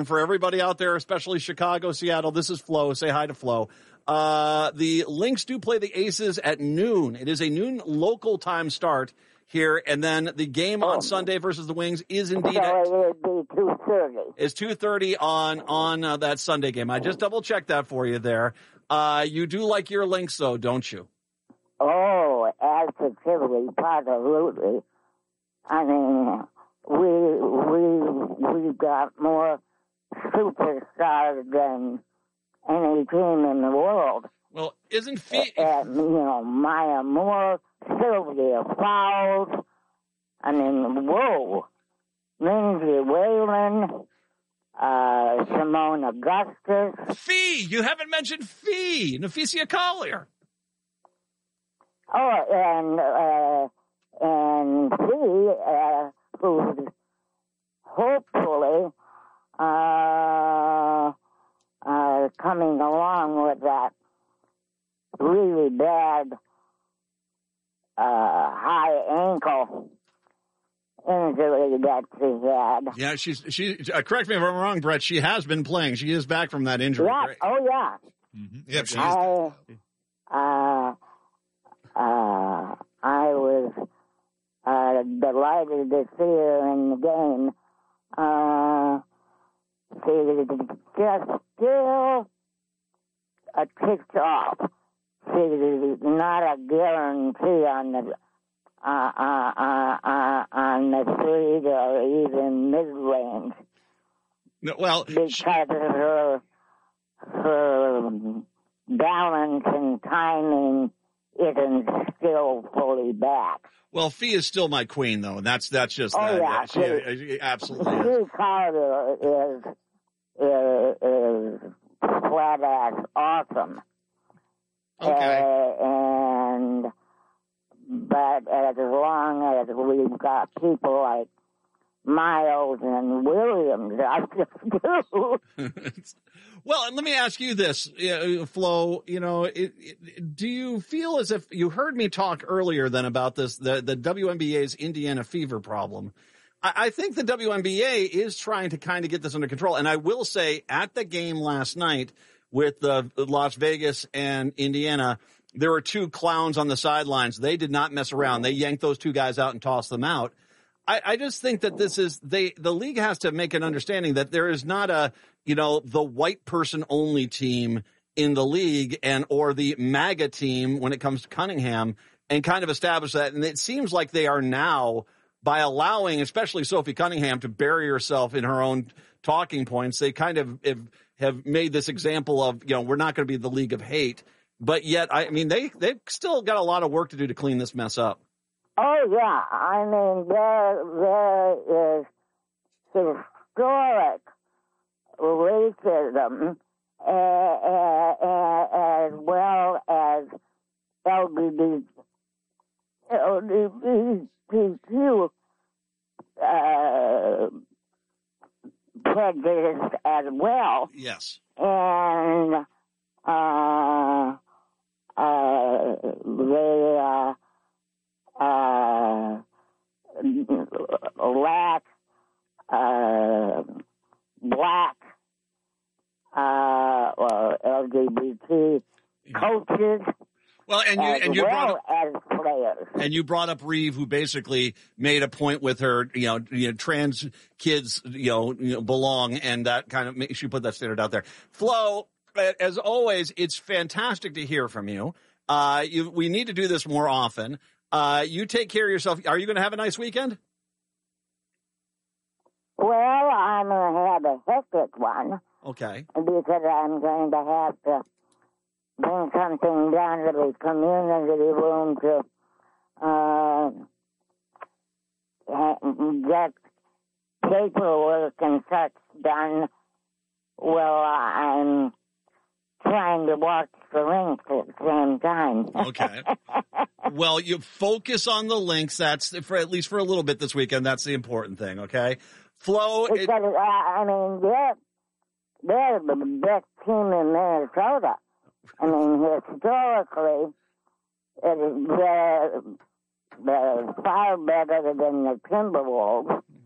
For everybody out there, especially Chicago, Seattle, this is Flo. Say hi to Flo. The Lynx do play the Aces at noon. It is a noon local time start here, and then the game on Sunday versus the Wings is indeed it would be 2:30. It's 2:30 on that Sunday game. I just double checked that for you there. You do like your Lynx, though, don't you? Oh, absolutely, positively. I mean, we've got more superstars than any team in the world. Well, isn't Maya Moore, Sylvia Fowles, I mean, whoa, Lindsay Whalen, Simone Augustus. Fee, you haven't mentioned Fee, Naphesia Collier. Oh, and Fee, who's hopefully coming along with that really bad high ankle injury that she had. Yeah, she. Correct me if I'm wrong, Brett. She has been playing. She is back from that injury. Yeah. Right? Oh, yeah. Mm-hmm. Yep, she is. I was delighted to see her in the game. She just still ticked off. She's not a guarantee on the street or even mid-range. No, well, because of her balance and timing isn't still fully back. Well, Fee is still my queen, though, and that's just oh, that. Yeah. She absolutely is. Fee Carter is flat ass awesome. Okay. But as long as we've got people like Miles and Williams, I just do. Well, and let me ask you this, Flo, do you feel as if you heard me talk earlier then about this, the WNBA's Indiana fever problem? I think the WNBA is trying to kind of get this under control. And I will say at the game last night with Las Vegas and Indiana, there were two clowns on the sidelines. They did not mess around. They yanked those two guys out and tossed them out. I just think that the league has to make an understanding that there is not the white person only team in the league or the MAGA team when it comes to Cunningham, and kind of establish that. And it seems like they are now, by allowing, especially Sophie Cunningham, to bury herself in her own talking points, they kind of have made this example of, we're not going to be the league of hate. But yet, they've still got a lot of work to do to clean this mess up. Oh, yeah. I mean, there is historic racism as well as LGBTQ prejudice as well. Yes. And lack black or LGBT coaches. Well, and you brought up, as players. And you brought up Reeve, who basically made a point with her, trans kids, belong, and that kind of makes you put that standard out there. Flo, as always, it's fantastic to hear from you. We need to do this more often. You take care of yourself. Are you going to have a nice weekend? Well, I'm going to have a hectic one. Okay. Because I'm going to have to bring something down to the community room to get paperwork and such done while I'm trying to watch the Lynx at the same time. Okay. Well, you focus on the Lynx. That's at least for a little bit this weekend. That's the important thing. Okay. Flo. Because, they're the best team in Minnesota. I mean, historically, they're far better than the Timberwolves.